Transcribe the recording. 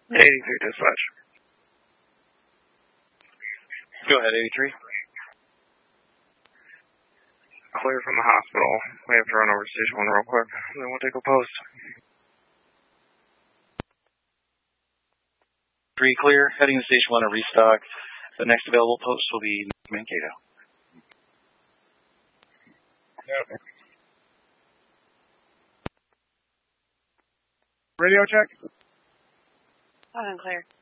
83 dispatch. Go ahead, 83. Clear from the hospital. We have to run over to Station 1 real quick, and then we'll take a post. 3 clear, heading to Station 1 to restock. The next available post will be Mankato. Yep. Radio check. Clear.